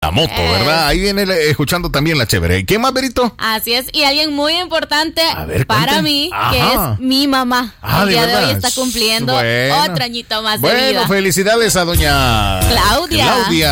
moto, ¿verdad? Ahí viene escuchando también la chévere. ¿Qué más, Berito? Así es, y alguien muy importante para mí, Ajá. que es mi mamá. El día de hoy está cumpliendo Bueno. otro añito más de vida. Bueno, felicidades a doña Claudia.